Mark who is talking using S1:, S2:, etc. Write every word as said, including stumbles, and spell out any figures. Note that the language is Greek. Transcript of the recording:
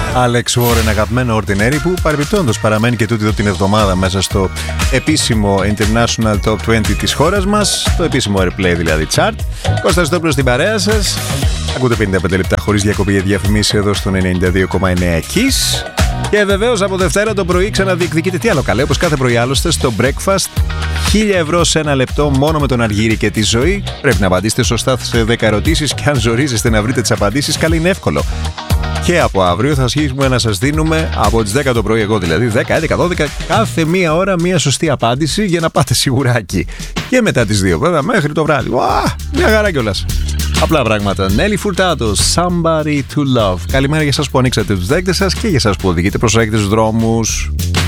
S1: Alex Warren, αγαπημένο Ordinary, που παρεμπιπτόντως παραμένει και τούτη εδώ την εβδομάδα μέσα στο επίσημο International Top είκοσι της χώρας μας, το επίσημο Airplay δηλαδή chart. Κώστας Στόπουλος στην παρέα σας. Ακούτε πενήντα πέντε λεπτά χωρίς διακοπή για διαφημίσεις εδώ στον ενενήντα δύο κόμμα εννέα Kiss. Και βεβαίως από Δευτέρα το πρωί ξαναδιεκδικείτε τι άλλο καλέ, όπως κάθε πρωί άλλωστε στο Breakfast. χίλια ευρώ σε ένα λεπτό μόνο με τον Αργύρι και τη ζωή. Πρέπει να απαντήσετε σωστά σε δέκα ερωτήσεις και αν ζορίζεστε να βρείτε τις απαντήσεις, καλά είναι εύκολο. Και από αύριο θα αρχίσουμε να σας δίνουμε από τις δέκα το πρωί, εγώ δηλαδή, δέκα, έντεκα, δώδεκα, κάθε μία ώρα μία σωστή απάντηση για να πάτε σιγουράκι. Και μετά τις δύο βέβαια μέχρι το βράδυ. Ουα, μια χαρά κιόλας. Απλά πράγματα. Νέλη Φουρτάδο, Somebody to Love. Καλημέρα για εσάς που ανοίξατε τους δέκτες σας και για εσάς που οδηγείτε προς τους δρόμους.